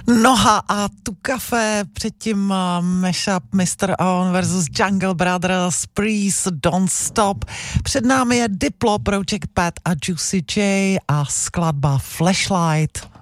Noha a tu kafe, předtím mashup Mr. On versus Jungle Brothers, Please Don't Stop. Před námi je Diplo, Project Pat a Juicy J a skladba Flashlight.